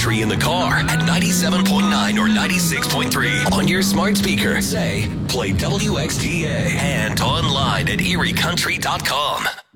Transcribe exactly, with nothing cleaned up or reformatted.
Country in the car at ninety-seven point nine or ninety-six point three on your smart speaker. Say, play W X T A and online at erie country dot com.